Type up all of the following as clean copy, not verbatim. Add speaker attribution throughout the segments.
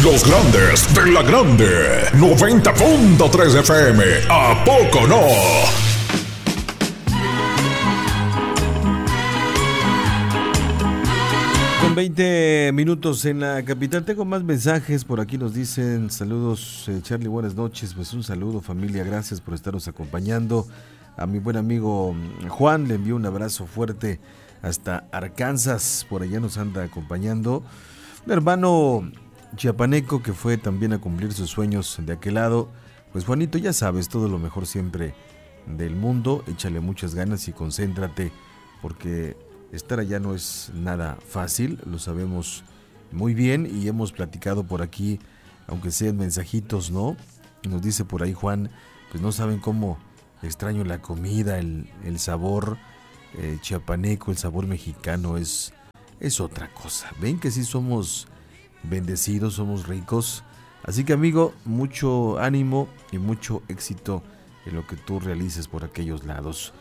Speaker 1: Los grandes de la grande. 90.3 FM. ¿A poco no?
Speaker 2: Con 20 minutos en la capital. Tengo más mensajes. Por aquí nos dicen saludos, Charlie, buenas noches. Pues un saludo, familia. Gracias por estarnos acompañando. A mi buen amigo Juan le envío un abrazo fuerte hasta Arkansas. Por allá nos anda acompañando. Un hermano chiapaneco que fue también a cumplir sus sueños de aquel lado. Pues Juanito, ya sabes, todo lo mejor siempre del mundo. Échale muchas ganas y concéntrate, porque estar allá no es nada fácil, lo sabemos muy bien y hemos platicado por aquí, aunque sean mensajitos, ¿no? Nos dice por ahí Juan, pues no saben cómo extraño la comida, el sabor chiapaneco, el sabor mexicano es otra cosa. Ven que sí somos bendecidos, somos ricos. Así que, amigo, mucho ánimo y mucho éxito en lo que tú realices por aquellos lados.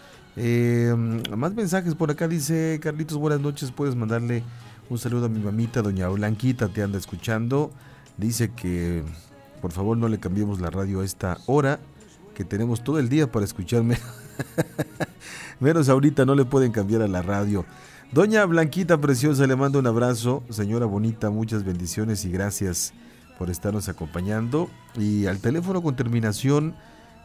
Speaker 2: Más mensajes por acá. Dice Carlitos, buenas noches, puedes mandarle un saludo a mi mamita, doña Blanquita, te anda escuchando. Dice que por favor no le cambiemos la radio a esta hora, que tenemos todo el día para escucharme. Menos ahorita, no le pueden cambiar a la radio. Doña Blanquita preciosa, le mando un abrazo. Señora bonita, muchas bendiciones y gracias por estarnos acompañando. Y al teléfono con terminación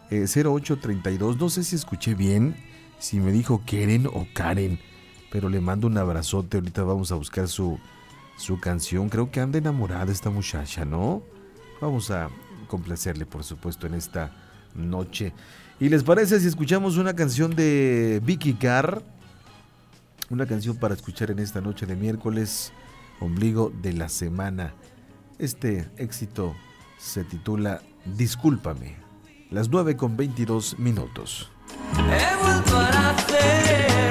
Speaker 2: 0832, no sé si escuché bien, si me dijo Keren o Karen, pero le mando un abrazote. Ahorita vamos a buscar su canción. Creo que anda enamorada esta muchacha, ¿no? Vamos a complacerle, por supuesto, en esta noche. ¿Y les parece si escuchamos una canción de Vicky Carr? Una canción para escuchar en esta noche de miércoles, ombligo de la semana. Este éxito se titula Discúlpame. Las 9:22.
Speaker 3: He vuelto a nacer.